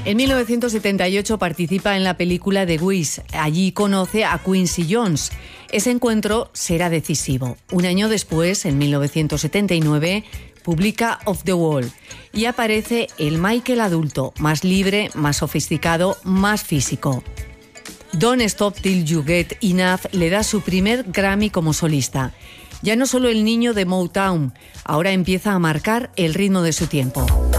En 1978 participa en la película The Wiz. Allí conoce a Quincy Jones. Ese encuentro será decisivo. Un año después, en 1979, publica Off the Wall y aparece el Michael adulto, más libre, más sofisticado, más físico. Don't Stop Till You Get Enough le da su primer Grammy como solista. Ya no solo el niño de Motown, ahora empieza a marcar el ritmo de su tiempo.